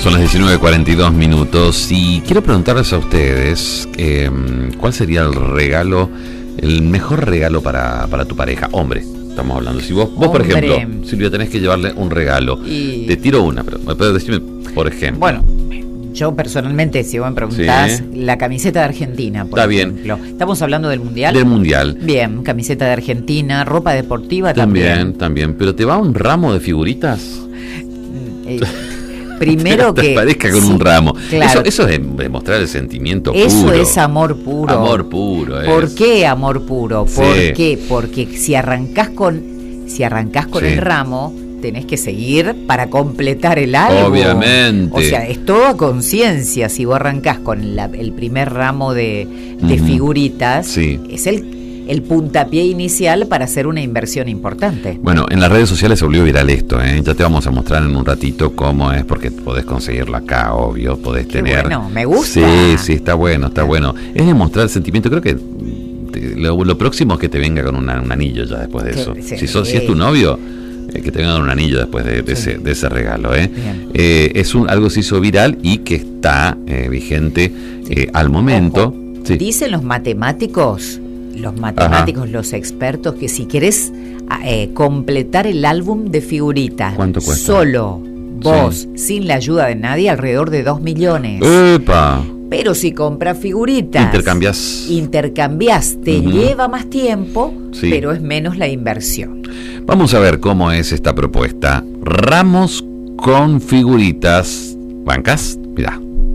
Son las 19:42 y quiero preguntarles a ustedes ¿cuál sería el regalo, el mejor regalo para tu pareja? Hombre, estamos hablando. Si vos por ejemplo, Silvia, tenés que llevarle un regalo. Te tiro una, pero puedes decirme, por ejemplo. Bueno, yo personalmente, si vos me preguntás, sí, la camiseta de Argentina, por Está ejemplo. Bien. ¿Estamos hablando del Mundial? Del Mundial. Bien, camiseta de Argentina, ropa deportiva también. También. ¿Pero te va un ramo de figuritas? Primero que... te parezca con un ramo. Claro. Eso es demostrar el sentimiento puro. Eso es amor puro. Amor puro. ¿Por qué amor puro? Sí. ¿Por qué? Porque si arrancás con el ramo, tenés que seguir para completar el álbum. Obviamente. O sea, es todo a conciencia. Si vos arrancás con el primer ramo de figuritas, sí, es el puntapié inicial para hacer una inversión importante. Bueno, en las redes sociales se volvió viral esto, Ya te vamos a mostrar en un ratito cómo es, porque podés conseguirlo acá, obvio, podés tener... Bueno, me gusta. Sí, está bueno. Es demostrar el sentimiento. Creo que lo próximo es que te venga con un anillo ya después de eso. Si es tu novio, que te venga con un anillo después de ese regalo, algo se hizo viral y que está vigente al momento. Sí. Dicen los matemáticos, los expertos, que si querés completar el álbum de figuritas, ¿cuánto cuesta? Solo vos, sin la ayuda de nadie, alrededor de 2 millones. ¡Epa! Pero si compras figuritas, intercambiás, te lleva más tiempo, pero es menos la inversión. Vamos a ver cómo es esta propuesta. Ramos con figuritas. ¿Bancas? Mirá.